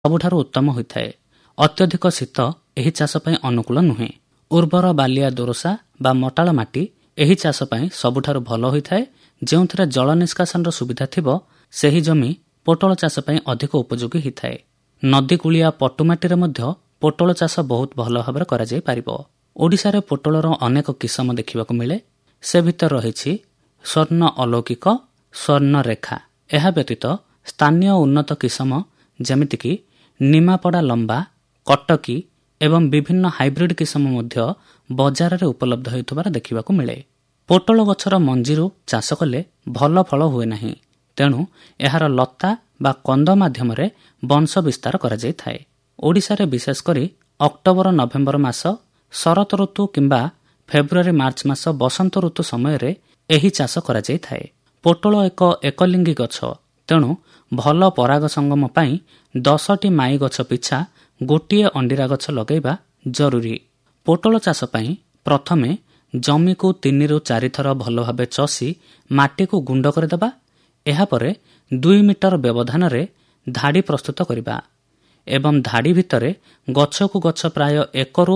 ସବୁଠାରୁ ଉତ୍ତମ ହୋଇଥାଏ। ଅତ୍ୟଧିକ ଶୀତ ଏହି ଚାଷ ପାଇଁ ଅନୁକୂଳ ନୁହେଁ। ଉର୍ବର ବାଲିଆ ଦୋରସା ବା ମଟାଳ ମାଟି ଏହି ଚାଷ ପାଇଁ ସବୁଠାରୁ ଭଲ ହୋଇଥାଏ। ଯେଉଁଥିରେ ଜଳ ନିଷ୍କାସନର ସୁବିଧା ଥିବ ସେହି ଜମି ପୋଟଳ ଚାଷ ପାଇଁ ଅଧିକ ଉପଯୋଗୀ ହୋଇଥାଏ। ନଦୀକୂଳିଆ ପଟୁମାଟିରେ ମଧ୍ୟ ପୋଟଳ ଚାଷ ବହୁତ ଭଲ ଭାବରେ କରାଯାଇପାରିବ। ଓଡ଼ିଶାରେ ପୋଟଳର ଅନେକ କିସମ ଦେଖିବାକୁ ମିଳେ। ସେ ଭିତରେ ରହିଛି ସ୍ୱର୍ଣ୍ଣ ଅଲୌକିକ, ସ୍ୱର୍ଣ୍ଣରେଖା। ଏହା ବ୍ୟତୀତ ସ୍ଥାନୀୟ ଉନ୍ନତ କିସମ ଯେମିତିକି ନିମାପଡ଼ା ଲମ୍ବା, କଟକୀ ଏବଂ ବିଭିନ୍ନ ହାଇବ୍ରିଡ୍ କିସମ ମଧ୍ୟ ବଜାରରେ ଉପଲବ୍ଧ ହେଉଥିବାର ଦେଖିବାକୁ ମିଳେ। ପୋଟଳ ଗଛର ମଞ୍ଜିରୁ ଚାଷ କଲେ ଭଲ ଫଳ ହୁଏ ନାହିଁ। ତେଣୁ ଏହାର ଲତା ବା କନ୍ଦ ମାଧ୍ୟମରେ ବଂଶ ବିସ୍ତାର କରାଯାଇଥାଏ। ଓଡ଼ିଶାରେ ବିଶେଷ କରି ଅକ୍ଟୋବର ନଭେମ୍ବର ମାସ ଶରତ ଋତୁ କିମ୍ବା ଫେବୃଆରୀ ମାର୍ଚ୍ଚ ମାସ ବସନ୍ତ ଋତୁ ସମୟରେ ଏହି ଚାଷ କରାଯାଇଥାଏ। ପୋଟଳ ଏକ ଏକଲିଙ୍ଗୀ ଗଛ। ତେଣୁ ଭଲ ପରାଗ ସଙ୍ଗମ ପାଇଁ 10ଟି ମାଇ ଗଛ ପିଛା ଗୋଟିଏ ଅଣ୍ଡିରା ଗଛ ଲଗାଇବା ଜରୁରୀ। ପୋଟଳ ଚାଷ ପାଇଁ ପ୍ରଥମେ ଜମିକୁ 3ରୁ 4 ଥର ଭଲ ଭାବେ ଚଷି ମାଟିକୁ ଗୁଣ୍ଡ କରିଦେବା। ଏହାପରେ 2 ମିଟର ବ୍ୟବଧାନରେ ଧାଡ଼ି ପ୍ରସ୍ତୁତ କରିବା ଏବଂ ଧାଡ଼ି ଭିତରେ ଗଛକୁ ଗଛ ପ୍ରାୟ 1ରୁ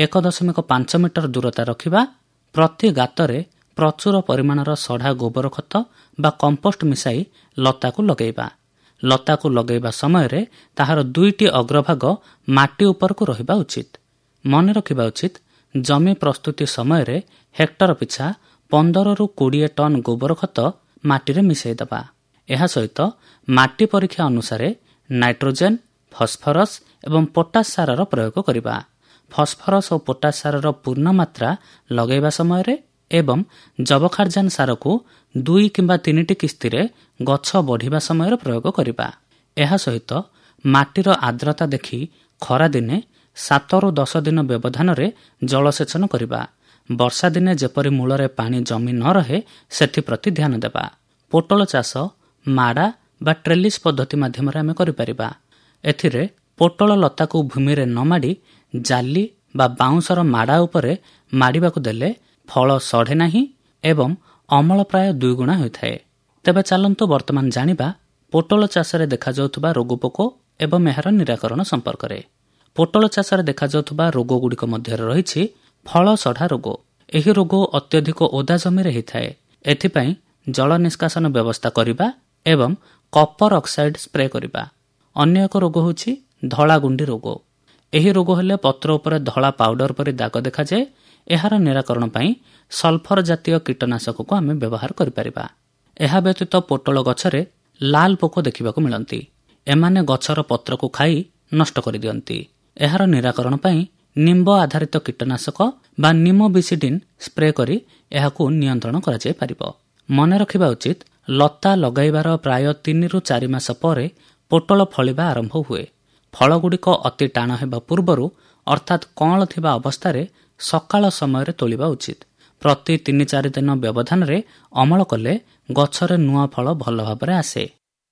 1.5 ମିଟର ଦୂରତା ରଖିବା। ପ୍ରତି ଗାତରେ ପ୍ରଚୁର ପରିମାଣର ସଢ଼ା ଗୋବର ଖତ ବା କମ୍ପୋଷ୍ଟ ମିଶାଇ ଲତାକୁ ଲଗାଇବା। ଲତାକୁ ଲଗାଇବା ସମୟରେ ତାହାର 2ଟି ଅଗ୍ରଭାଗ ମାଟି ଉପରକୁ ରହିବା ଉଚିତ। ମନେ ରଖିବା ଉଚିତ, ଜମି ପ୍ରସ୍ତୁତି ସମୟରେ ହେକ୍ଟର ପିଛା 15ରୁ 20 ଟନ୍ ଗୋବର ଖତ ମାଟିରେ ମିଶାଇ ଦେବା। ଏହା ସହିତ ମାଟି ପରୀକ୍ଷା ଅନୁସାରେ ନାଇଟ୍ରୋଜେନ୍, ଫସ୍ଫରସ୍ ଏବଂ ପୋଟାସ୍ ସାରର ପ୍ରୟୋଗ କରିବା। ଫସ୍ଫରସ୍ ଓ ପୋଟାସ୍ ସାରର ପୂର୍ଣ୍ଣ ମାତ୍ରା ଲଗାଇବା ସମୟରେ ଏବଂ ଯବକ୍ଷାରଜାନ ସାରକୁ 2 କିମ୍ବା 3ଟି କିସ୍ତିରେ ଗଛ ବଢ଼ିବା ସମୟରେ ପ୍ରୟୋଗ କରିବା। ଏହା ସହିତ ମାଟିର ଆର୍ଦ୍ରତା ଦେଖି ଖରାଦିନେ 7ରୁ 10 ଦିନ ବ୍ୟବଧାନରେ ଜଳସେଚନ କରିବା। ବର୍ଷା ଦିନେ ଯେପରି ମୂଳରେ ପାଣି ଜମି ନ ରହେ ସେଥିପ୍ରତି ଧ୍ୟାନ ଦେବା। ପୋଟଳ ଚାଷ ମାଡ଼ା ବା ଟ୍ରେଲିସ୍ ପଦ୍ଧତି ମାଧ୍ୟମରେ ଆମେ କରିପାରିବା। ଏଥିରେ ପୋଟଳ ଲତାକୁ ଭୂମିରେ ନ ମାଡ଼ି ଜାଲି ବା ବାଉଁଶର ମାଡ଼ା ଉପରେ ମାଡ଼ିବାକୁ ଦେଲେ ଫଳ ସଢ଼େ ନାହିଁ ଏବଂ ଅମଳ ପ୍ରାୟ 2 ଗୁଣା ହୋଇଥାଏ। ତେବେ ଚାଲନ୍ତୁ ବର୍ତ୍ତମାନ ଜାଣିବା ପୋଟଳ ଚାଷରେ ଦେଖାଯାଉଥିବା ରୋଗପୋକ ଏବଂ ଏହାର ନିରାକରଣ ସମ୍ପର୍କରେ। ପୋଟଳ ଚାଷରେ ଦେଖାଯାଉଥିବା ରୋଗଗୁଡ଼ିକ ମଧ୍ୟରେ ରହିଛି ଫଳ ସଢ଼ା ରୋଗ। ଏହି ରୋଗ ଅତ୍ୟଧିକ ଓଦା ଜମିରେ ହୋଇଥାଏ। ଏଥିପାଇଁ ଜଳ ନିଷ୍କାସନ ବ୍ୟବସ୍ଥା କରିବା ଏବଂ କପର ଅକ୍ସାଇଡ୍ ସ୍ପ୍ରେ କରିବା। ଅନ୍ୟ ଏକ ରୋଗ ହେଉଛି ଧଳାଗୁଣ୍ଡି ରୋଗ। ଏହି ରୋଗ ହେଲେ ପତ୍ର ଉପରେ ଧଳା ପାଉଡର ପରି ଦାଗ ଦେଖାଯାଏ। ଏହାର ନିରାକରଣ ପାଇଁ ସଲଫର ଜାତୀୟ କୀଟନାଶକକୁ ଆମେ ବ୍ୟବହାର କରିପାରିବା। ଏହା ବ୍ୟତୀତ ପୋଟଳ ଗଛରେ ଲାଲ ପୋକ ଦେଖିବାକୁ ମିଳନ୍ତି। ଏମାନେ ଗଛର ପତ୍ରକୁ ଖାଇ ନଷ୍ଟ କରିଦିଅନ୍ତି। ଏହାର ନିରାକରଣ ପାଇଁ ନିମ୍ବ ଆଧାରିତ କୀଟନାଶକ ବା ନିମୋବିସିଡିନ୍ ସ୍ପ୍ରେ କରି ଏହାକୁ ନିୟନ୍ତ୍ରଣ କରାଯାଇପାରିବ। ମନେ ରଖିବା ଉଚିତ, ଲତା ଲଗାଇବାର ପ୍ରାୟ 3ରୁ 4 ମାସ ପରେ ପୋଟଳ ଫଳିବା ଆରମ୍ଭ ହୁଏ। ଫଳଗୁଡ଼ିକ ଅତି ଟାଣ ହେବା ପୂର୍ବରୁ ଅର୍ଥାତ୍ କଅଁଳ ଥିବା ଅବସ୍ଥାରେ ସକାଳ ସମୟରେ ତୋଳିବା ଉଚିତ। ପ୍ରତି 3-4 ଦିନ ବ୍ୟବଧାନରେ ଅମଳ କଲେ ଗଛରେ ନୂଆ ଫଳ ଭଲ ଭାବରେ ଆସେ।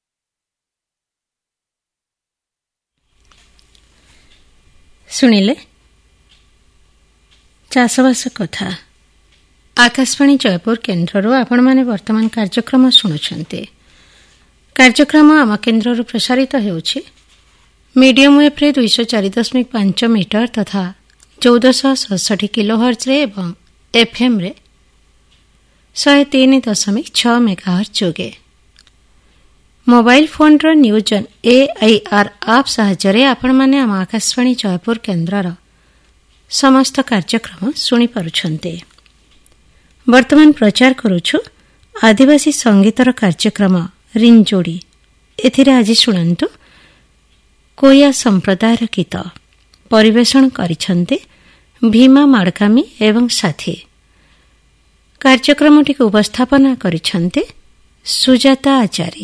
ଶୁଣିଲେ ଚାଷବାସ କଥା। ଆକାଶବାଣୀ ଜୟପୁର କେନ୍ଦ୍ରରୁ ଆପଣମାନେ ବର୍ତ୍ତମାନ କାର୍ଯ୍ୟକ୍ରମ ଶୁଣୁଛନ୍ତି। କାର୍ଯ୍ୟକ୍ରମ ଆମ କେନ୍ଦ୍ରରୁ ପ୍ରସାରିତ ହେଉଛି ମିଡିୟମ ୱେଭ୍ରେ 204.5 ମିଟର ତଥା 1467 କିଲୋହର୍ଟ୍ଜରେ ଏବଂ ଏଫ୍ଏମ୍ରେ 103.6 ମେଗାହର୍ଟ୍ଜ ଯୋଗେ। ମୋବାଇଲ ଫୋନ୍ର ନ୍ୟୁଜ୍ ଅନ୍ AIR ଆପ୍ ସାହାଯ୍ୟରେ ଆପଣମାନେ ଆମ ଆକାଶବାଣୀ ଜୟପୁର କେନ୍ଦ୍ରର ସମସ୍ତ କାର୍ଯ୍ୟକ୍ରମ ଶୁଣିପାରୁଛନ୍ତି। ବର୍ତ୍ତମାନ ପ୍ରଚାର କରୁଛୁ ଆଦିବାସୀ ସଙ୍ଗୀତର କାର୍ଯ୍ୟକ୍ରମ ରିଞ୍ଜୋଡ଼ି। ଏଥିରେ ଆଜି ଶୁଣନ୍ତୁ କୋୟା ସମ୍ପ୍ରଦାୟର ଗୀତ। ପରିବେଷଣ କରିଛନ୍ତି ଭୀମା ମାଡ଼କାମୀ ଏବଂ ସାଥୀ। କାର୍ଯ୍ୟକ୍ରମଟିକୁ ଉପସ୍ଥାପନା କରିଛନ୍ତି ସୁଜାତା ଆଚାରୀ।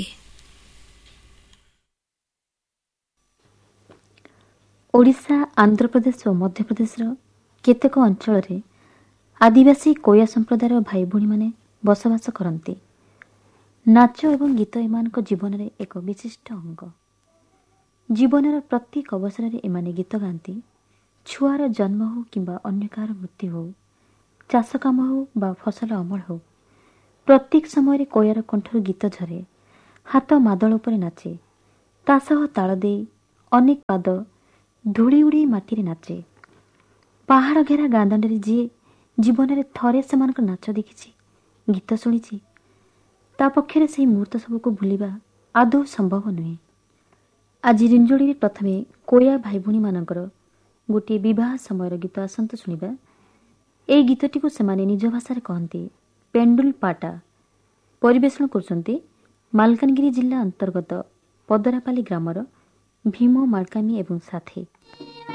ଓଡ଼ିଶା, ଆନ୍ଧ୍ରପ୍ରଦେଶ ଓ ମଧ୍ୟପ୍ରଦେଶର କେତେକ ଅଞ୍ଚଳରେ ଆଦିବାସୀ କୋୟା ସମ୍ପ୍ରଦାୟର ଭାଇ ଭଉଣୀମାନେ ବସବାସ କରନ୍ତି। ନାଚ ଏବଂ ଗୀତ ଏମାନଙ୍କ ଜୀବନରେ ଏକ ବିଶିଷ୍ଟ ଅଙ୍ଗ। ଜୀବନର ପ୍ରତ୍ୟେକ ଅବସରରେ ଏମାନେ ଗୀତ ଗାଆନ୍ତି। ଛୁଆର ଜନ୍ମ ହେଉ କିମ୍ବା ଅନ୍ୟ କାହାର ମୃତ୍ୟୁ ହେଉ, ଚାଷ କାମ ହେଉ ବା ଫସଲ ଅମଳ ହେଉ, ପ୍ରତ୍ୟେକ ସମୟରେ କୋୟାର କଣ୍ଠରୁ ଗୀତ ଝରେ, ହାତ ମାଦଳ ଉପରେ ନାଚେ। ତା ସହ ତାଳ ଦେଇ ଅନେକ ପାଦ ଧୂଳି ଉଡ଼ି ମାଟିରେ ନାଚେ। ପାହାଡ଼ ଘେରା ଗାଁ ଦାଣ୍ଡରେ ଯିଏ ଜୀବନରେ ଥରେ ସେମାନଙ୍କ ନାଚ ଦେଖିଛି, ଗୀତ ଶୁଣିଛି, ତା ପକ୍ଷରେ ସେହି ମୁହୂର୍ତ୍ତ ସବୁକୁ ଭୁଲିବା ଆଦୌ ସମ୍ଭବ ନୁହେଁ। ଆଜି ରିଞ୍ଜୁଡ଼ିରେ ପ୍ରଥମେ କୋୟା ଭାଇ ଭଉଣୀମାନଙ୍କର ଗୋଟିଏ ବିବାହ ସମୟର ଗୀତ ଆସନ୍ତୁ ଶୁଣିବା। ଏହି ଗୀତଟିକୁ ସେମାନେ ନିଜ ଭାଷାରେ କହନ୍ତି ପେଣ୍ଡୁଲ ପାଟା। ପରିବେଷଣ କରୁଛନ୍ତି ମାଲକାନଗିରି ଜିଲ୍ଲା ଅନ୍ତର୍ଗତ ପଦରାପାଲି ଗ୍ରାମର ଭୀମ ମାଳକାମୀ ଏବଂ ସାଥୀ।